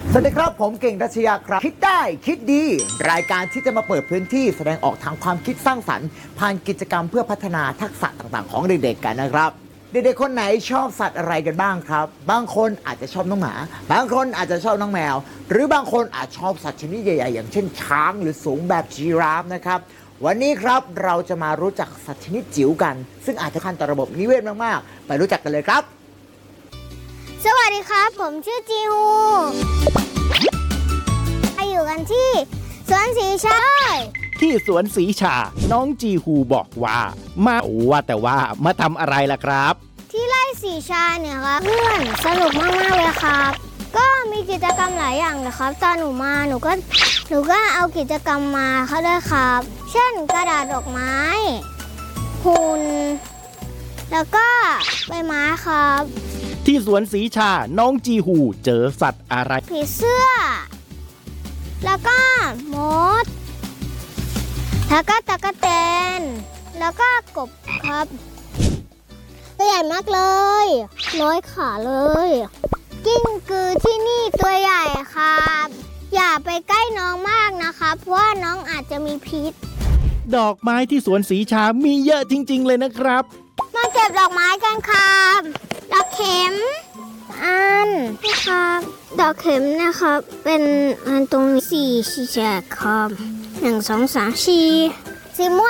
สวัสดีครับผมเก่งรัชยาครับคิดได้คิดดีรายการที่จะมาเปิดพื้นที่แสดงออกทางความคิดสร้างสรรค์ผ่านกิจกรรมเพื่อพัฒนาทักษะต่างๆของเด็กๆกันนะครับเด็กๆคนไหนชอบสัตว์อะไรกันบ้างครับบางคนอาจจะชอบน้องหมาบางคนอาจจะชอบน้องแมวหรือบางคนอาจชอบสัตว์ชนิดใหญ่ๆอย่างเช่นช้างหรือสูงแบบจีราฟนะครับวันนี้ครับเราจะมารู้จักสัตว์ชนิดจิ๋วกันซึ่งอาจจะคันต่อระบบนิเวศมากๆไปรู้จักกันเลยครับสวัสดีครับผมชื่อจีฮูอยู่กันที่สวนสีชาที่สวนสีชาน้องจีฮูบอกว่าแต่ว่ามาทำอะไรล่ะครับที่ไร่สีชาเนี่ยครับเพื่อนสนุกมากๆเลยครับก็มีกิจกรรมหลายอย่างนะครับตอนหนูมาหนูก็เอากิจกรรมมาเข้าด้วยครับเช่นกระดาษดอกไม้หุ่นแล้วก็ใบไม้ครับที่สวนสีชาน้องจีฮูเจอสัตว์อะไรผีเสื้อแล้วก็มดแล้วก็ตะกแตนแล้วก็กบครับตัวใหญ่มากเลยน้อยขาเลยกิ้งกือที่นี่ตัวใหญ่ครับอย่าไปใกล้น้องมากนะครับเพราะว่าน้องอาจจะมีพิษดอกไม้ที่สวนสีชามีเยอะจริงๆเลยนะครับมาเก็บดอกไม้กันครับดอกเข็มนี่ครับดอกเข็มนะครับเป็นอันตรง4 4แฉกครับ1 2 3 4สีม่วง